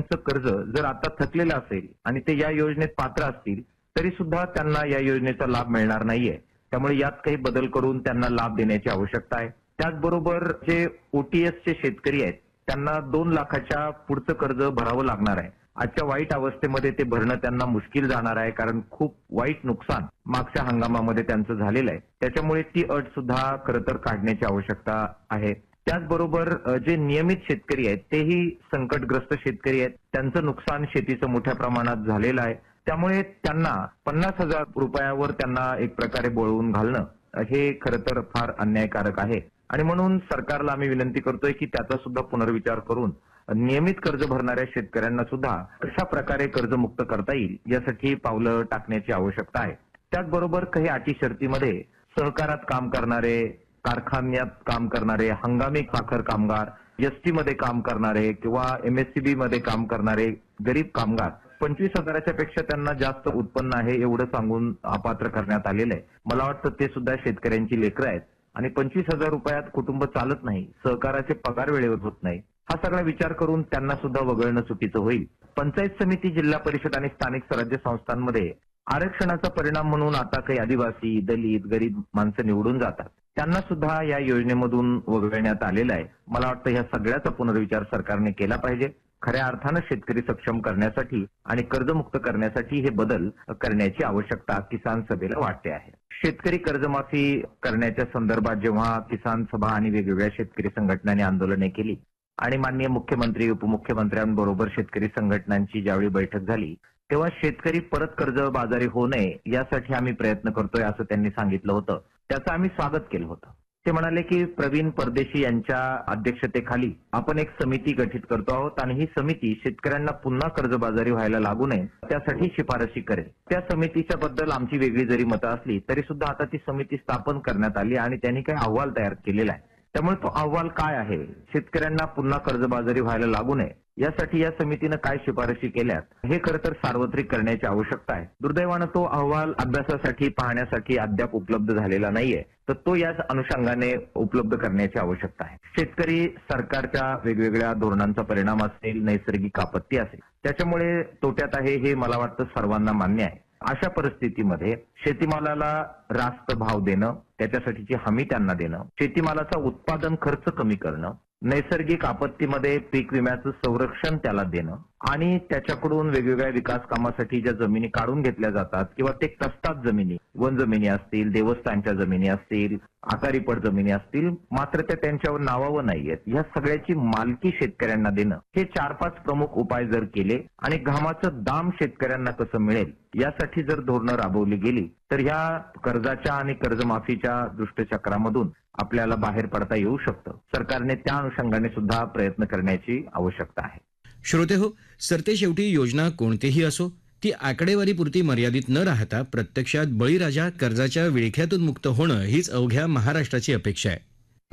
त्यांचं कर्ज जर आता थकलेलं असेल आणि ते या योजनेत पात्र असतील तरी सुद्धा त्यांना या योजनेचा लाभ मिळणार नाहीये. त्यामुळे यात काही बदल करून त्यांना लाभ देण्याची आवश्यकता आहे. त्याचबरोबर जे ओटीएसचे शेतकरी आहेत त्यांना 2 लाखाच्या पुढचं कर्ज भरावं लागणार आहे. आजच्या वाईट अवस्थेमध्ये ते भरणं त्यांना मुश्किल जाणार आहे, कारण खूप वाईट नुकसान मागच्या हंगामामध्ये त्यांचं झालेलं आहे. त्याच्यामुळे ती अट सुद्धा खरं तर काढण्याची आवश्यकता आहे. त्याचबरोबर जे नियमित शेतकरी आहेत तेही संकटग्रस्त शेतकरी आहेत. त्यांचं नुकसान शेतीचं मोठ्या प्रमाणात झालेलं आहे. त्यामुळे त्यांना 50,000 रुपयावर त्यांना एक प्रकारे बोळवून घालणं हे खरं तर फार अन्यायकारक आहे. आणि म्हणून सरकारला आम्ही विनंती करतोय की त्याचा सुद्धा पुनर्विचार करून नियमित कर्ज भरणाऱ्या शेतकऱ्यांना सुद्धा कशा प्रकारे कर्जमुक्त करता येईल यासाठी पावलं टाकण्याची आवश्यकता आहे. त्याचबरोबर काही अटी शर्तीमध्ये सहकारात काम करणारे, कारखान्यात काम करणारे, हंगामी साखर कामगार, एसटी मध्ये काम करणारे किंवा एमएससीबी मध्ये काम करणारे गरीब कामगार 25,000च्या पेक्षा त्यांना जास्त उत्पन्न आहे एवढं सांगून अपात्र करण्यात आलेलं आहे. मला वाटतं ते सुद्धा शेतकऱ्यांची लेकरं आहेत आणि 25,000 रुपयात कुटुंब चालत नाही, सहकाराचे पगार वेळेवर होत नाही. हा सगळा विचार करून त्यांना सुद्धा वगळणं चुकीचं होईल. पंचायत समिती, जिल्हा परिषद आणि स्थानिक स्वराज्य संस्थांमध्ये आरक्षणाचा परिणाम म्हणून आता काही आदिवासी, दलित, गरीब माणसं निवडून जातात. त्यांना सुद्धा या योजनेमधून वगळण्यात आलेलं आहे. मला वाटतं ह्या सगळ्याचा पुनर्विचार सरकारने केला पाहिजे. खऱ्या अर्थानं शेतकरी सक्षम करण्यासाठी आणि कर्जमुक्त करण्यासाठी हे बदल करण्याची आवश्यकता किसान सभेला वाटते आहे. शेतकरी कर्जमाफी करण्याच्या संदर्भात जेव्हा किसान सभा आणि वेगवेगळ्या शेतकरी संघटनांनी आंदोलने केली आणि माननीय मुख्यमंत्री, उपमुख्यमंत्र्यांबरोबर शेतकरी संघटनांची ज्यावेळी बैठक झाली तेव्हा शेतकरी परत कर्जबाजारी होऊ नये यासाठी आम्ही प्रयत्न करतोय असं त्यांनी सांगितलं होतं. त्याचं आम्ही स्वागत केलं होतं. ते म्हणाले की प्रवीण परदेशी यांच्या अध्यक्षतेखाली आपण एक समिती गठीत करतो आहोत आणि ही समिती शेतकऱ्यांना पुन्हा कर्जबाजारी व्हायला लागू नये त्यासाठी शिफारशी करेल. त्या समितीच्या बद्दल आमची वेगळी जरी मतं असली तरी सुद्धा आता ती समिती स्थापन करण्यात आली आणि त्यांनी काही अहवाल तयार केलेला आहे. त्यामुळे तो अहवाल काय आहे, शेतकऱ्यांना पुन्हा कर्जबाजारी व्हायला लागू नये यासाठी या समितीनं काय शिफारशी केल्यात हे खरं तर सार्वत्रिक करण्याची आवश्यकता आहे. दुर्दैवानं तो अहवाल अभ्यासासाठी, पाहण्यासाठी अद्याप उपलब्ध झालेला नाहीये, तर तो या अनुषंगाने उपलब्ध करण्याची आवश्यकता आहे. शेतकरी सरकारच्या वेगवेगळ्या धोरणांचा परिणाम असेल, नैसर्गिक आपत्ती असेल, त्याच्यामुळे तोट्यात आहे हे मला वाटतं सर्वांना मान्य आहे. अशा परिस्थितीमध्ये शेतीमालाला रास्त भाव देणं, त्याच्यासाठीची हमी त्यांना देणं, शेतीमालाचा उत्पादन खर्च कमी करणं, नैसर्गिक आपत्तीमध्ये पीक विम्याचं संरक्षण त्याला देणं आणि त्याच्याकडून वेगवेगळ्या विकास कामासाठी ज्या जमिनी काढून घेतल्या जातात किंवा ते कसतात जमिनी, वन जमिनी असतील, देवस्थानच्या जमिनी असतील, आकारीपट जमिनी असतील, मात्र त्या त्यांच्यावर नावावर नाहीयेत, ह्या सगळ्याची मालकी शेतकऱ्यांना देणं, हे 4-5 प्रमुख उपाय जर केले आणि घामाचं दाम शेतकऱ्यांना कसं मिळेल यासाठी जर धोरणं राबवली गेली तर ह्या कर्जाच्या आणि कर्जमाफीच्या दुष्टचक्रामधून आपल्याला बाहेर पडता येऊ शकतं. सरकारने त्या अनुषंगाने सुद्धा प्रयत्न करण्याची आवश्यकता आहे. श्रोतेहो, सरतेशेवटी योजना कोणतीही असो ती आकडेवारीपुरती मर्यादित न राहता प्रत्यक्षात बळीराजा कर्जाच्या विळख्यातून मुक्त होणं हीच अवघ्या महाराष्ट्राची अपेक्षा आहे.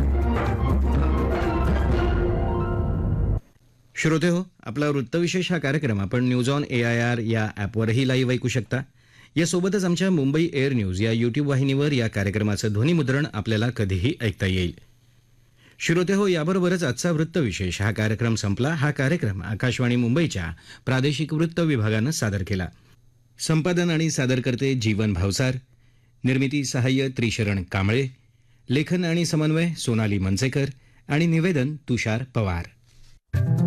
श्रोतेहो, आपला वृत्तविशेष हा कार्यक्रम आपण न्यूज ऑन AIR या ॲपवरही लाईव्ह ऐकू शकता. यासोबतच आमच्या मुंबई एअर न्यूज या यूट्यूब वाहिनीवर या कार्यक्रमाचं ध्वनिमुद्रण आपल्याला कधीही ऐकता येईल. श्रोतेहो, याबरोबरच आजचा वृत्तविशेष हा कार्यक्रम संपला. हा कार्यक्रम आकाशवाणी मुंबईच्या प्रादेशिक वृत्त विभागानं सादर केला. संपादन आणि सादरकर्ते जीवन भावसार, निर्मिती सहाय्य त्रिशरण कांबळे, लेखन आणि समन्वय सोनाली मनसेकर आणि निवेदन तुषार पवार.